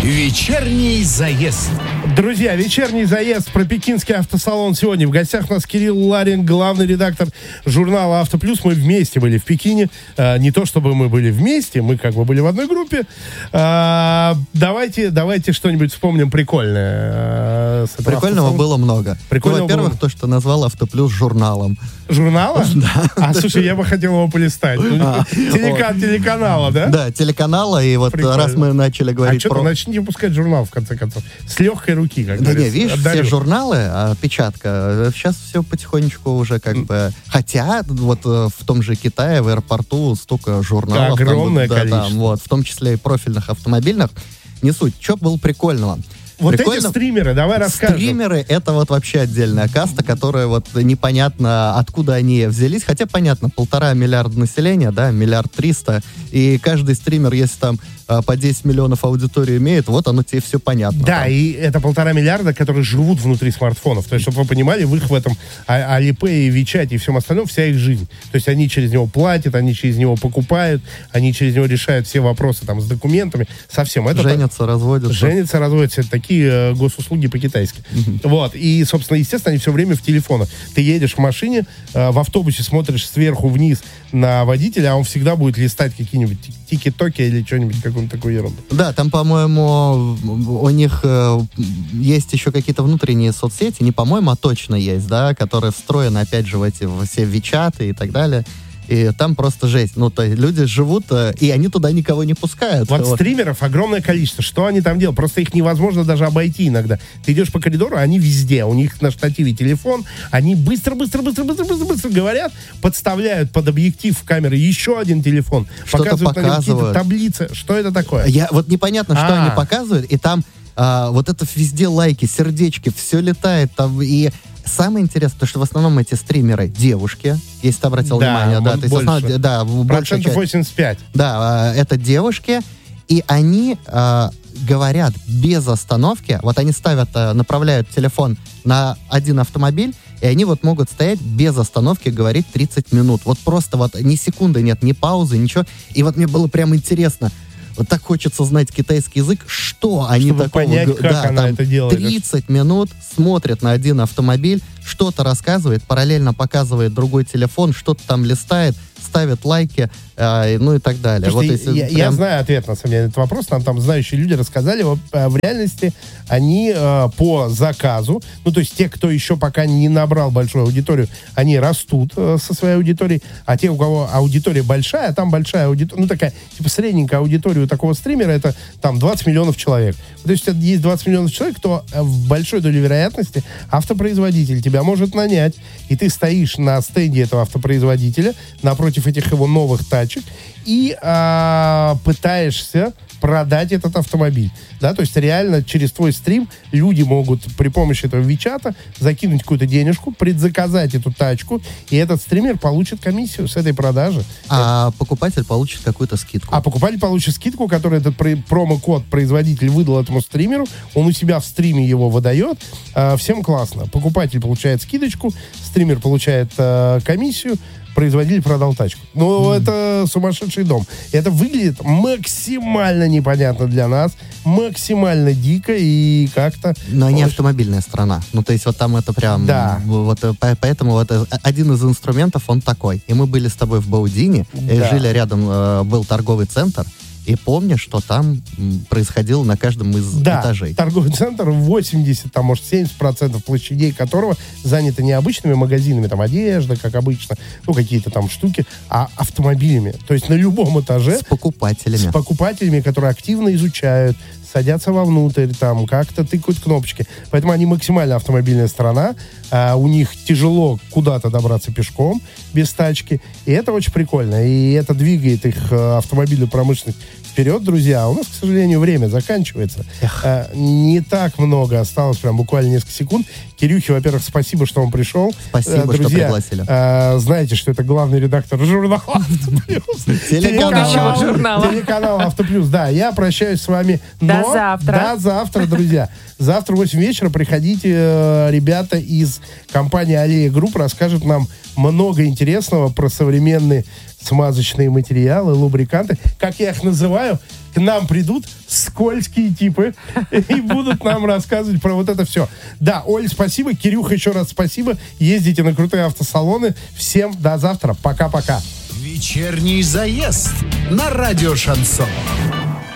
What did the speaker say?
Вечерний заезд. Друзья, вечерний заезд про пекинский автосалон сегодня. В гостях у нас Кирилл Ларин, главный редактор журнала «Автоплюс». Мы вместе были в Пекине. Не то, чтобы мы были вместе, мы как бы были в одной группе. Давайте что-нибудь вспомним прикольное. Прикольного было много. Во-первых, то, что назвал «Автоплюс» журналом. Журнала? Да. Слушай, я бы хотел его полистать. Телеканала, да? Да, телеканала. И вот раз мы начали говорить про... Начните выпускать журнал, в конце концов. С легкой руки, как Да говорится. не, видишь, все журналы, печатка, сейчас все потихонечку уже как бы... Хотя вот в том же Китае, в аэропорту столько журналов. Огромное количество. Вот, в том числе и профильных автомобильных. Не суть. Что было прикольного? Вот эти стримеры, давай расскажем. Стримеры — это вот вообще отдельная каста, которая вот непонятно, откуда они взялись. Хотя, понятно, 1,5 миллиарда населения, да, 1,3 миллиарда. И каждый стример, если там по 10 миллионов аудитории имеет, вот оно тебе все понятно. Да, там. и это 1,5 миллиарда, которые живут внутри смартфонов. То есть, чтобы вы понимали, в их в этом Alipay, WeChat и всем остальном вся их жизнь. То есть, они через него платят, они через него покупают, они через него решают все вопросы там с документами, со всем. Это женятся, разводятся. Это такие госуслуги по-китайски. Вот. И, собственно, естественно, они все время в телефонах. Ты едешь в машине, в автобусе смотришь сверху вниз на водителя, а он всегда будет листать какие-нибудь тики-токи или что-нибудь, какую-нибудь такую ерунду. Да, там, по-моему, у них есть еще какие-то внутренние соцсети, не по-моему, а точно есть, да, которые встроены, опять же, в эти все вичаты и так далее. И там просто жесть. Ну, то есть люди живут, и они туда никого не пускают. Вот стримеров огромное количество. Что они там делают? Просто их невозможно даже обойти иногда. Ты идешь по коридору, они везде. У них на штативе телефон. Они быстро говорят, подставляют под объектив камеры еще один телефон. Что-то показывают. На какие-то таблицы. Что это такое? Вот непонятно, что они показывают. И там вот это везде лайки, сердечки, все летает там. И самое интересное, то, что в основном эти стримеры девушки, если ты обратил внимание. Да, то есть больше. Процентов 85. Да, это девушки, и они говорят без остановки, вот они направляют телефон на один автомобиль, и они вот могут стоять без остановки, говорить 30 минут. Вот просто вот ни секунды нет, ни паузы, ничего. И вот мне было прям интересно, вот так хочется знать китайский язык, что они такого... понять, как она это делает. 30 минут смотрит на один автомобиль, что-то рассказывает, параллельно показывает другой телефон, что-то там листает, ставит лайки, ну и так далее. Вот я знаю ответ, на самом деле, на этот вопрос. Там знающие люди рассказали. В реальности они по заказу, ну, то есть те, кто еще пока не набрал большую аудиторию, они растут со своей аудиторией, а те, у кого аудитория большая, там большая аудитория, ну, такая, типа, средненькая аудитория у такого стримера, это там 20 миллионов человек. То есть есть 20 миллионов человек, кто в большой доле вероятности автопроизводитель тебя может нанять, и ты стоишь на стенде этого автопроизводителя напротив этих его новых тачек и пытаешься продать этот автомобиль. Да, то есть реально через твой стрим люди могут при помощи этого Вичата закинуть какую-то денежку, предзаказать эту тачку, и этот стример получит комиссию с этой продажи. А покупатель получит какую-то скидку. А покупатель получит скидку, которую этот промокод производитель выдал этому стримеру, он у себя в стриме его выдает. Всем классно. Покупатель получает скидочку, стример получает комиссию, производитель продал тачку. Ну, это сумасшедший дом. Это выглядит максимально непонятно для нас, максимально дико и как-то... Но не автомобильная страна. Ну, то есть вот там это прям... Да. Вот, поэтому вот один из инструментов, он такой. И мы были с тобой в Баудине, и жили рядом, был торговый центр, и помню, что там происходило на каждом из этажей. Торговый центр 80, там, может, 70% площадей которого заняты не обычными магазинами, там, одежда, как обычно, ну, какие-то там штуки, а автомобилями. То есть на любом этаже. С покупателями. С покупателями, которые активно изучают, садятся вовнутрь, там, как-то тыкают кнопочки. Поэтому они максимально автомобильная страна. У них тяжело куда-то добраться пешком, без тачки. И это очень прикольно. И это двигает их автомобильную промышленность вперед, друзья. У нас, к сожалению, время заканчивается. Не так много осталось, прям буквально несколько секунд. Кирюхе, во-первых, спасибо, что он пришел. Спасибо, друзья, что пригласили. Знаете, что это главный редактор журнала «Автоплюс». Телеканал «Автоплюс». Да, я прощаюсь с вами. До завтра. До завтра, друзья. Завтра в 8 вечера приходите, ребята из компании «Аллея Групп» расскажут нам много интересного про современный смазочные материалы, лубриканты. Как я их называю, к нам придут скользкие типы и будут нам рассказывать про вот это все. Да, Оль, спасибо. Кирюха, еще раз спасибо. Ездите на крутые автосалоны. Всем до завтра. Пока-пока. Вечерний заезд на радио Шансон.